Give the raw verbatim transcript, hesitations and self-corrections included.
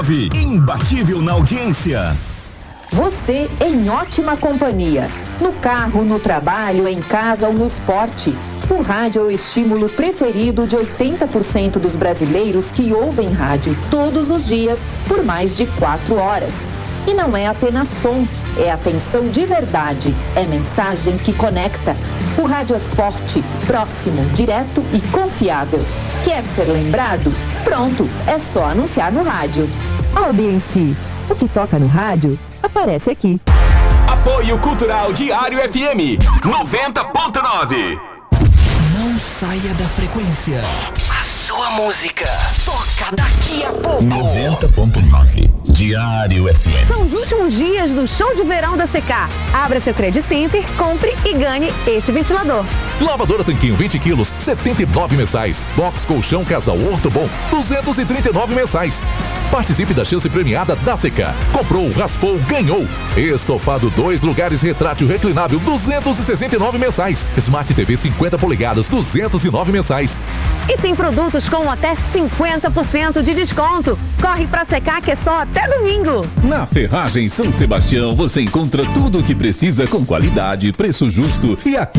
Imbatível na audiência. Você em ótima companhia. No carro, no trabalho, em casa ou no esporte. O rádio é o estímulo preferido de oitenta por cento dos brasileiros que ouvem rádio todos os dias por mais de quatro horas. E não é apenas som, é atenção de verdade, é mensagem que conecta. O rádio é forte, próximo, direto e confiável. Quer ser lembrado? Pronto, é só anunciar no rádio. Audiência. O que toca no rádio, aparece aqui. Apoio Cultural Diário F M noventa ponto nove. Não saia da frequência. A sua música toca daqui a pouco. noventa ponto nove. Diário F M. São os últimos dias do show de verão da Secar. Abra seu Credit Center, compre e ganhe este ventilador. Lavadora Tanquinho vinte quilos, setenta e nove mensais. Box Colchão Casal Ortobon, duzentos e trinta e nove mensais. Participe da chance premiada da Secar. Comprou, raspou, ganhou. Estofado dois lugares retrátil reclinável, duzentos e sessenta e nove mensais. Smart T V cinquenta polegadas, duzentos e nove mensais. E tem produtos com até cinquenta por cento de desconto. Corre pra Secar que é só até domingo. Na Ferragem São Sebastião você encontra tudo o que precisa com qualidade, preço justo e aqui